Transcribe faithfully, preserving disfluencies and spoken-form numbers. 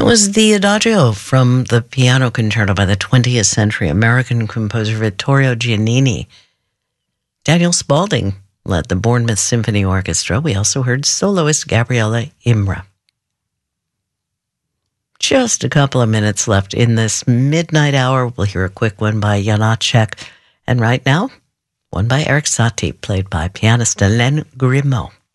was the Adagio from the piano concerto by the twentieth century American composer Vittorio Giannini. Daniel Spaulding led the Bournemouth Symphony Orchestra. We also heard soloist Gabriela Imra. Just a couple of minutes left in this midnight hour. We'll hear a quick one by Janacek. And right now, one by Erik Satie, played by pianist Hélène Grimaud.